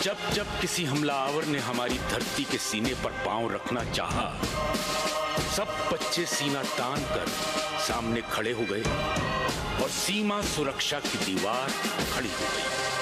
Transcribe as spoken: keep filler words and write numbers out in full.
जब जब किसी हमलावर ने हमारी धरती के सीने पर पांव रखना चाहा, सब बच्चे सीना तान कर सामने खड़े हो गए और सीमा सुरक्षा की दीवार खड़ी हो गई।